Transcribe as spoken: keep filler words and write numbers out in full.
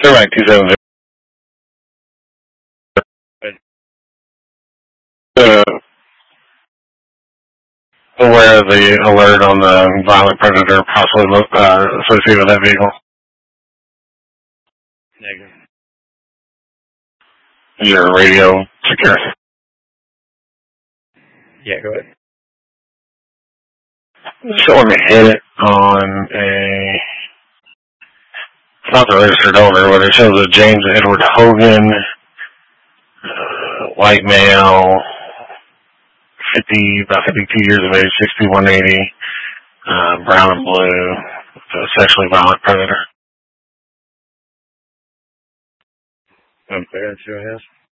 Correct, two seven zero. Uh, aware of the alert on the violent predator possibly uh, associated with that vehicle? Negative. Your radio secure? Yeah, go ahead. Showing me hit it on a, it's not the registered owner, but it shows a James Edward Hogan, uh, white male, fifty, about fifty-two years of age, sixty-one eighty, uh, brown and blue, uh, sexually violent predator. Um, clearance, you have?